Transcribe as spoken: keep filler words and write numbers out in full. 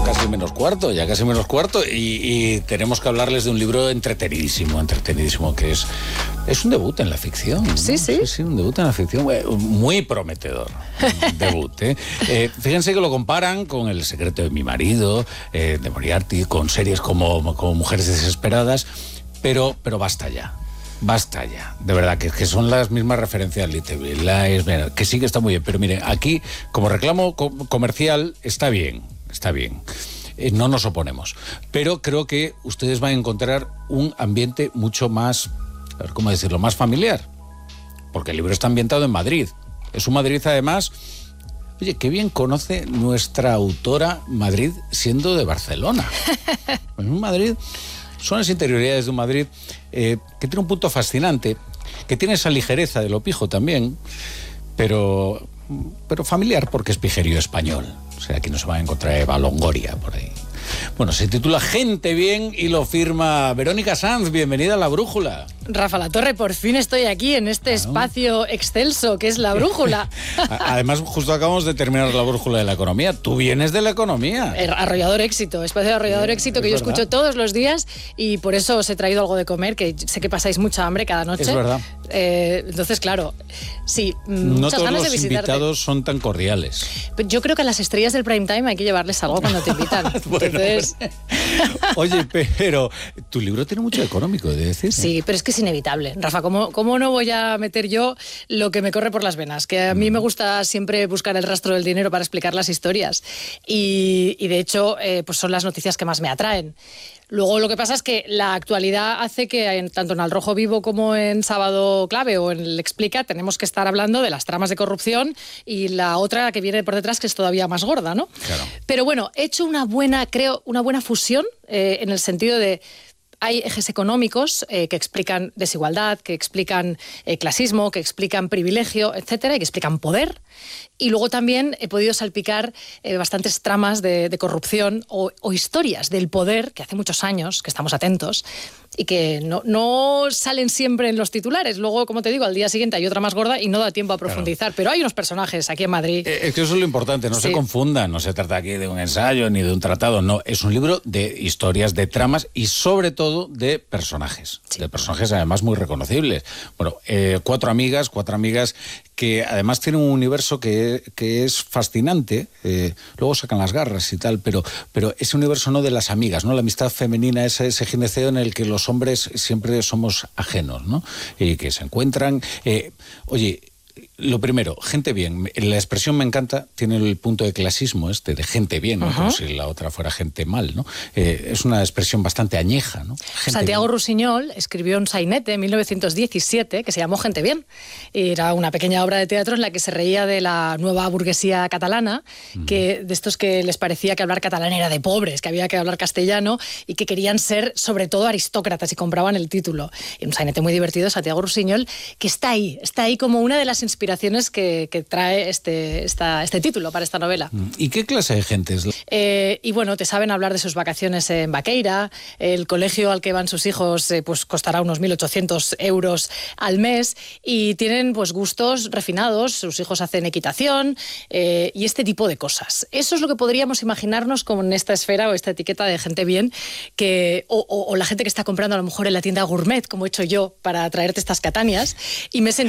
casi menos cuarto, ya casi menos cuarto, y, y tenemos que hablarles de un libro entretenidísimo, entretenidísimo, que es, es un debut en la ficción, ¿no? Sí, sí. Sí, sí, un debut en la ficción, muy prometedor, un debut, ¿eh? Eh, fíjense que lo comparan con El secreto de mi marido, eh, de Moriarty, con series como, como Mujeres desesperadas, pero, pero basta ya. Basta ya, de verdad, que, que son las mismas referencias literarias, que sí que está muy bien, pero miren, aquí como reclamo co- comercial está bien, está bien, eh, no nos oponemos, pero creo que ustedes van a encontrar un ambiente mucho más, a ver cómo decirlo, más familiar, porque el libro está ambientado en Madrid, es un Madrid además, oye, qué bien conoce nuestra autora Madrid siendo de Barcelona, en un Madrid... Son las interioridades de un Madrid eh, que tiene un punto fascinante, que tiene esa ligereza de lo pijo también, pero, pero familiar porque es pijerío español. O sea, aquí no se va a encontrar Eva Longoria por ahí. Bueno, se titula Gente Bien y lo firma Verónica Sanz. Bienvenida a La Brújula. Rafa Latorre, por fin estoy aquí en este claro. espacio excelso que es La Brújula. Además, justo acabamos de terminar La Brújula de la Economía. Tú vienes de la economía. Arrollador Éxito, espacio de Arrollador Éxito que yo verdad. escucho todos los días y por eso os he traído algo de comer, que sé que pasáis mucha hambre cada noche. Es verdad. Eh, entonces, claro, sí, no muchas todos ganas los de visitarte. invitados son tan cordiales. Yo creo que a las estrellas del prime time hay que llevarles algo cuando te invitan. Bueno, entonces... pues, oye, pero tu libro tiene mucho económico, de decir. Sí, pero es que es inevitable. Rafa, ¿cómo, ¿cómo no voy a meter yo lo que me corre por las venas? Que a mí me gusta siempre buscar el rastro del dinero para explicar las historias. Y, y de hecho, eh, pues son las noticias que más me atraen. Luego lo que pasa es que la actualidad hace que en, tanto en Al Rojo Vivo como en Sábado Clave o en El Explica tenemos que estar hablando de las tramas de corrupción y la otra que viene por detrás que es todavía más gorda, ¿no? Claro. Pero bueno, he hecho una buena, creo, una buena fusión eh, en el sentido de hay ejes económicos eh, que explican desigualdad, que explican eh, clasismo, que explican privilegio, etcétera, y que explican poder. Y luego también he podido salpicar eh, bastantes tramas de, de corrupción o, o historias del poder, que hace muchos años que estamos atentos, y que no, no salen siempre en los titulares. Luego, como te digo, al día siguiente hay otra más gorda y no da tiempo a profundizar. Claro. Pero hay unos personajes aquí en Madrid. Es que eso es lo importante, no sí. se confundan. No se trata aquí de un ensayo ni de un tratado. No, es un libro de historias, de tramas y sobre todo de personajes. Sí. De personajes además muy reconocibles. Bueno, eh, cuatro amigas, cuatro amigas que además tienen un universo que, que es fascinante. Eh, luego sacan las garras y tal, pero, pero ese universo no de las amigas, ¿no? La amistad femenina, ese, ese gineceo en el que los hombres siempre somos ajenos, ¿no? Y que se encuentran. Eh, oye, lo primero, gente bien. La expresión me encanta, tiene el punto de clasismo este, de gente bien, ¿no? Uh-huh. Como si la otra fuera gente mal, ¿no? Eh, es una expresión bastante añeja, ¿no? Gente Santiago bien. Rusiñol escribió un sainete en mil novecientos diecisiete que se llamó Gente Bien. Era una pequeña obra de teatro en la que se reía de la nueva burguesía catalana, uh-huh. que de estos que les parecía que hablar catalán era de pobres, que había que hablar castellano y que querían ser sobre todo aristócratas y compraban el título. Y un sainete muy divertido de Santiago Rusiñol que está ahí, está ahí como una de las inspiraciones Que, que trae este, esta, este título para esta novela. ¿Y qué clase de gente es? Eh, y bueno, te saben hablar de sus vacaciones en Vaqueira, el colegio al que van sus hijos eh, pues costará unos mil ochocientos euros al mes y tienen pues gustos refinados, sus hijos hacen equitación eh, y este tipo de cosas. Eso es lo que podríamos imaginarnos como en esta esfera o esta etiqueta de gente bien, que, o, o, o la gente que está comprando a lo mejor en la tienda gourmet, como he hecho yo para traerte estas catanias, y me he sentido